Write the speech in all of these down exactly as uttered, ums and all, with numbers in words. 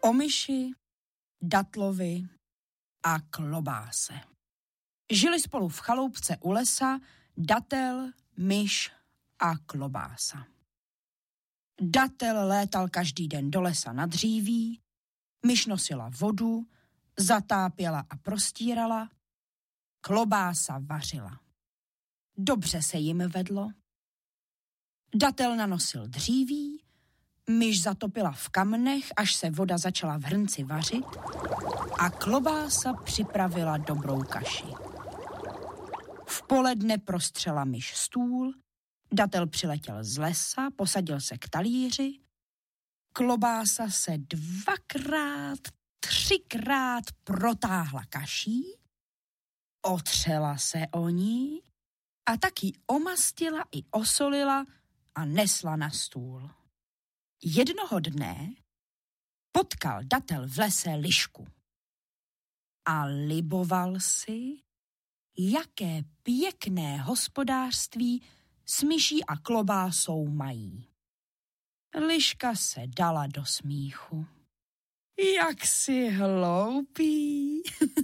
O myši, datlovi a klobáse. Žili spolu v chaloupce u lesa datel, myš a klobása. Datel létal každý den do lesa na dříví, myš nosila vodu, zatápěla a prostírala, klobása vařila. Dobře se jim vedlo. Datel nanosil dříví, myš zatopila v kamnech, až se voda začala v hrnci vařit a klobása připravila dobrou kaši. V poledne prostřela myš stůl, datel přiletěl z lesa, posadil se k talíři, klobása se dvakrát, třikrát protáhla kaší, otřela se o ní a taky omastila i osolila a nesla na stůl. Jednoho dne potkal datel v lese lišku a liboval si, jaké pěkné hospodářství s myší a klobásou mají. Liška se dala do smíchu. Jak jsi hloupý.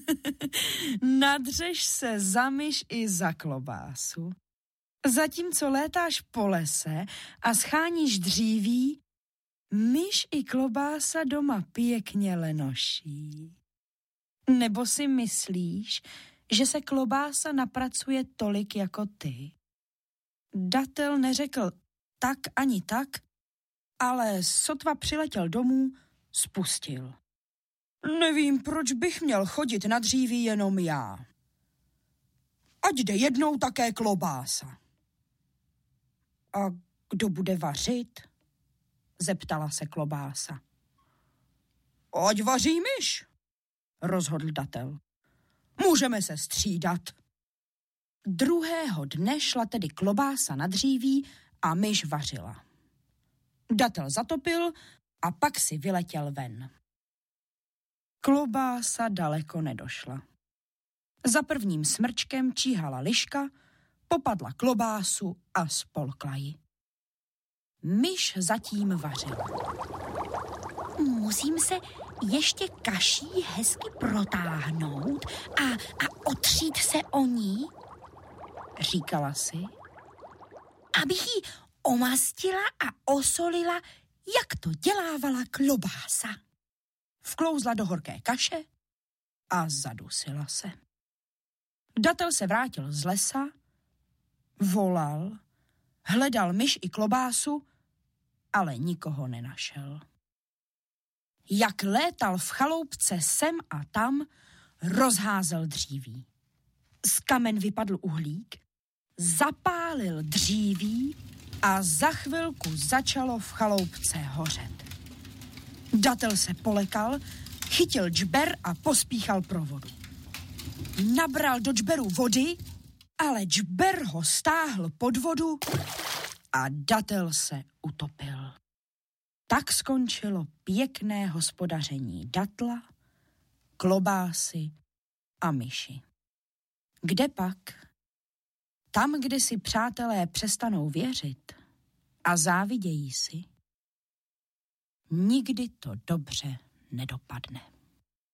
Nadřeš se za myš i za klobásu. Zatímco létáš po lese a scháníš dříví, myš i klobása doma pěkně lenoší. Nebo si myslíš, že se klobása napracuje tolik jako ty? Datel neřekl tak ani tak, ale sotva přiletěl domů, spustil. Nevím, proč bych měl chodit na dříví jenom já. Ať jde jednou také klobása. A kdo bude vařit? Zeptala se klobása. Ať vaří myš, rozhodl datel. Můžeme se střídat. Druhého dne šla tedy klobása na dříví a myš vařila. Datel zatopil a pak si vyletěl ven. Klobása daleko nedošla. Za prvním smrčkem číhala liška, popadla klobásu a spolkla ji. Myš zatím vařila. Musím se ještě kaší hezky protáhnout a, a otřít se o ní, říkala si, abych ji omastila a osolila, jak to dělávala klobása. Vklouzla do horké kaše a zadusila se. Datel se vrátil z lesa, volal, hledal myš i klobásu, ale nikoho nenašel. Jak létal v chaloupce sem a tam, rozházel dříví. Z kamen vypadl uhlík, zapálil dříví a za chvilku začalo v chaloupce hořet. Datel se polekal, chytil džber a pospíchal pro vodu. Nabral do džberu vody, ale džber ho stáhl pod vodu a datel se utopil. Tak skončilo pěkné hospodaření datla, klobásy a myši. Kde pak? Tam, kde si přátelé přestanou věřit a závidějí si, nikdy to dobře nedopadne.